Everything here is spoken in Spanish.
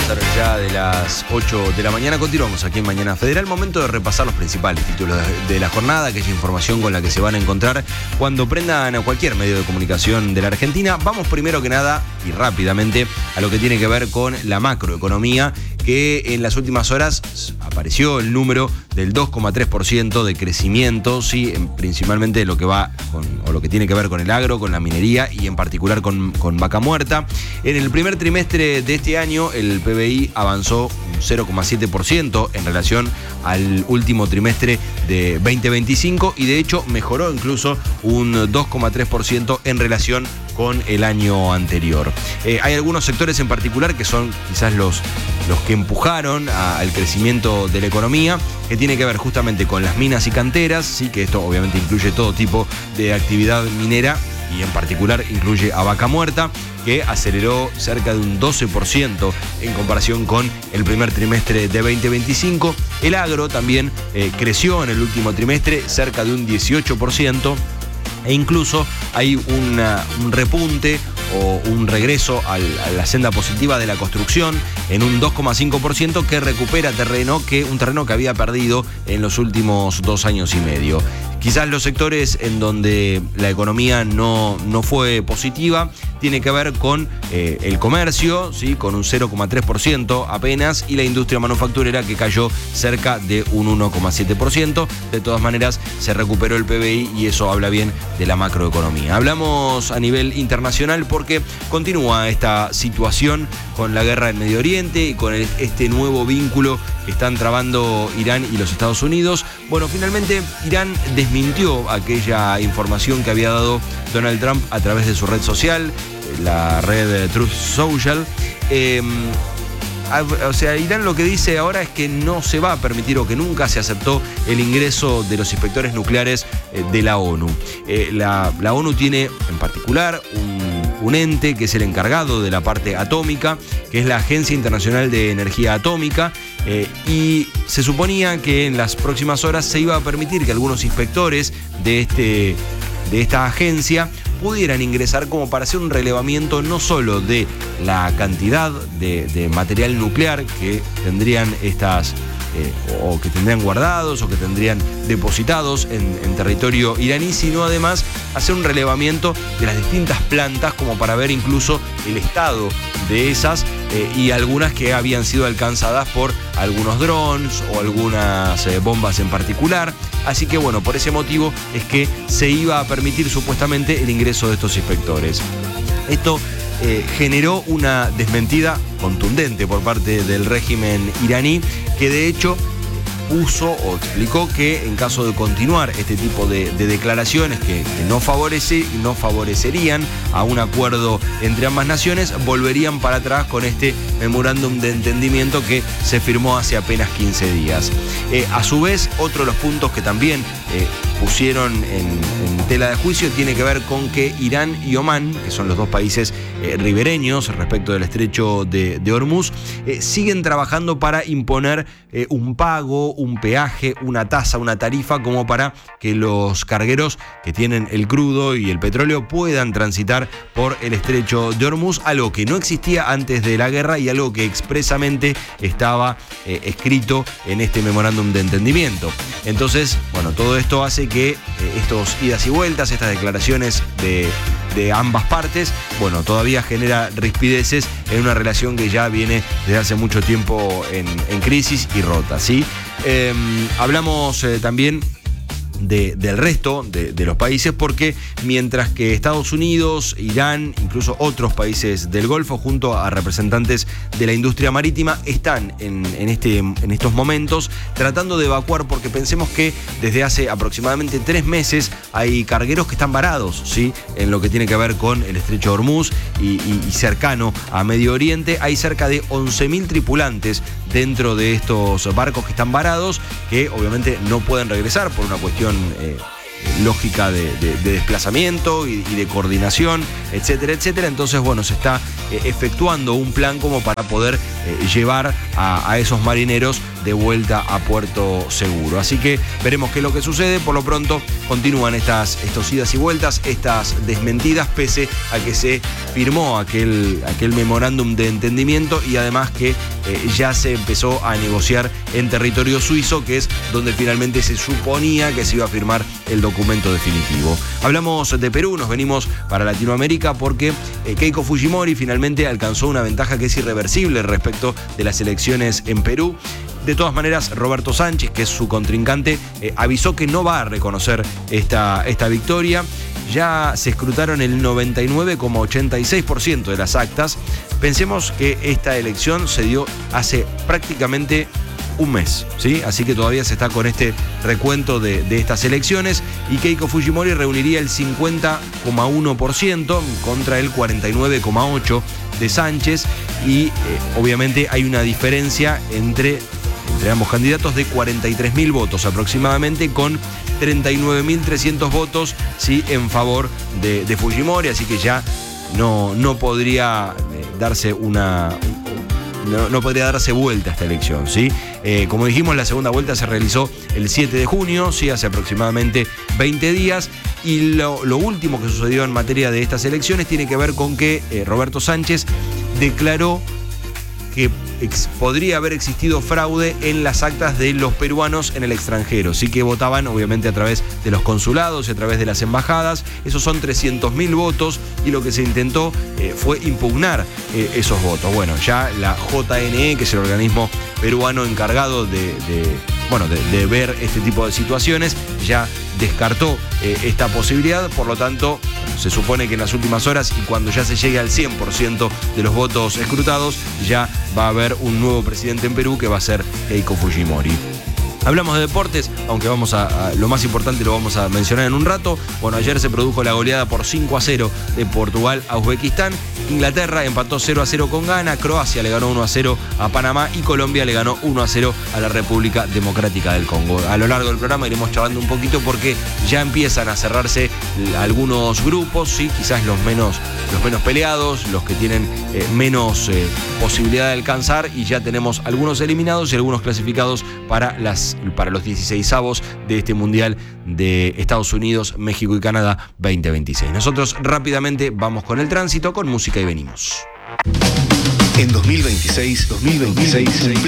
pasar ya de las 8 de la mañana. Continuamos aquí en Mañana Federal. Momento de repasar los principales títulos de la jornada, aquella información con la que se van a encontrar cuando prendan a cualquier medio de comunicación de la Argentina. Vamos primero que nada y rápidamente a lo que tiene que ver con la macroeconomía, que en las últimas horas apareció el número del 2,3% de crecimiento, sí, principalmente lo que va o lo que tiene que ver con el agro, con la minería y en particular con Vaca Muerta. En el primer trimestre de este año el PBI avanzó un 0,7% en relación al último trimestre de 2025 y de hecho mejoró incluso un 2,3% en relación con el año anterior. Hay algunos sectores en particular que son quizás los que empujaron al crecimiento de la economía, que tiene que ver justamente con las minas y canteras, sí, que esto obviamente incluye todo tipo de actividad minera y en particular incluye a Vaca Muerta, que aceleró cerca de un 12% en comparación con el primer trimestre de 2025. El agro también creció en el último trimestre cerca de un 18%. E incluso hay un repunte o un regreso a la senda positiva de la construcción en un 2,5% que recupera un terreno que había perdido en los últimos 2 años y medio. Quizás los sectores en donde la economía no fue positiva tiene que ver con el comercio, ¿sí? Con un 0,3% apenas, y la industria manufacturera, que cayó cerca de un 1,7%. De todas maneras, se recuperó el PBI y eso habla bien de la macroeconomía. Hablamos a nivel internacional porque continúa esta situación con la guerra en Medio Oriente y con este nuevo vínculo que están trabando Irán y los Estados Unidos. Bueno, finalmente Irán desmintió aquella información que había dado Donald Trump a través de su red social, la red Truth Social. O sea, Irán lo que dice ahora es que no se va a permitir o que nunca se aceptó el ingreso de los inspectores nucleares de la ONU. La ONU tiene en particular un ente que es el encargado de la parte atómica, que es la Agencia Internacional de Energía Atómica, y se suponía que en las próximas horas se iba a permitir que algunos inspectores de esta agencia pudieran ingresar como para hacer un relevamiento no solo de la cantidad de material nuclear que tendrían o que tendrían guardados o que tendrían depositados en territorio iraní, sino además hacer un relevamiento de las distintas plantas como para ver incluso el estado de esas y algunas que habían sido alcanzadas por algunos drones o algunas bombas en particular. Así que bueno, por ese motivo es que se iba a permitir supuestamente el ingreso de estos inspectores. Esto generó una desmentida contundente por parte del régimen iraní, que de hecho puso o explicó que en caso de continuar este tipo de declaraciones que no favorecerían a un acuerdo entre ambas naciones, volverían para atrás con este memorándum de entendimiento que se firmó hace apenas 15 días. A su vez, otro de los puntos que también pusieron en tela de juicio tiene que ver con que Irán y Omán, que son los dos países ribereños respecto del estrecho de Hormuz, siguen trabajando para imponer un pago, un peaje, una tasa, una tarifa, como para que los cargueros que tienen el crudo y el petróleo puedan transitar por el estrecho de Hormuz, algo que no existía antes de la guerra y algo que expresamente estaba escrito en este memorándum de entendimiento. Entonces, bueno, todo esto hace que estos idas y vueltas, estas declaraciones de ambas partes, bueno, todavía genera rispideces en una relación que ya viene desde hace mucho tiempo en crisis y rota, ¿sí? Hablamos también del resto de los países, porque mientras que Estados Unidos, Irán, incluso otros países del Golfo, junto a representantes de la industria marítima, están en estos momentos tratando de evacuar, porque pensemos que desde hace aproximadamente 3 meses hay cargueros que están varados, ¿sí? En lo que tiene que ver con el estrecho de Hormuz y cercano a Medio Oriente. Hay cerca de 11.000 tripulantes dentro de estos barcos que están varados, que obviamente no pueden regresar por una cuestión lógica de desplazamiento y de coordinación, etcétera, etcétera. Entonces, bueno, se está efectuando un plan como para poder llevar a esos marineros de vuelta a puerto seguro. Así que veremos qué es lo que sucede. Por lo pronto continúan estos idas y vueltas, estas desmentidas, pese a que se firmó aquel memorándum de entendimiento y además que ya se empezó a negociar en territorio suizo, que es donde finalmente se suponía que se iba a firmar el documento definitivo. Hablamos de Perú, nos venimos para Latinoamérica porque Keiko Fujimori finalmente alcanzó una ventaja que es irreversible respecto de las elecciones en Perú. De todas maneras, Roberto Sánchez, que es su contrincante, avisó que no va a reconocer esta victoria. Ya se escrutaron el 99,86% de las actas. Pensemos que esta elección se dio hace prácticamente un mes, ¿sí? Así que todavía se está con este recuento de estas elecciones y Keiko Fujimori reuniría el 50,1% contra el 49,8% de Sánchez y obviamente hay una diferencia entre ambos candidatos de 43.000 votos aproximadamente, con 39.300 votos sí, en favor de Fujimori, así que ya no podría darse no podría darse vuelta a esta elección, ¿sí? Como dijimos, la segunda vuelta se realizó el 7 de junio, ¿sí? Hace aproximadamente 20 días. Y lo último que sucedió en materia de estas elecciones tiene que ver con que Roberto Sánchez declaró que podría haber existido fraude en las actas de los peruanos en el extranjero. Sí que votaban obviamente a través de los consulados y a través de las embajadas. Esos son 300.000 votos y lo que se intentó fue impugnar esos votos. Bueno, ya la JNE, que es el organismo peruano encargado de ver este tipo de situaciones, ya descartó esta posibilidad. Por lo tanto, se supone que en las últimas horas y cuando ya se llegue al 100% de los votos escrutados, ya va a haber un nuevo presidente en Perú que va a ser Keiko Fujimori. Hablamos de deportes, aunque lo más importante lo vamos a mencionar en un rato. Bueno, ayer se produjo la goleada por 5-0 de Portugal a Uzbekistán. Inglaterra empató 0-0 con Ghana, Croacia le ganó 1-0 a Panamá y Colombia le ganó 1-0 a la República Democrática del Congo. A lo largo del programa iremos charlando un poquito porque ya empiezan a cerrarse algunos grupos, ¿sí? Quizás los menos peleados, los que tienen menos posibilidad de alcanzar, y ya tenemos algunos eliminados y algunos clasificados para los 16avos de este Mundial de Estados Unidos, México y Canadá 2026. Nosotros rápidamente vamos con el tránsito, con música y venimos. En 2026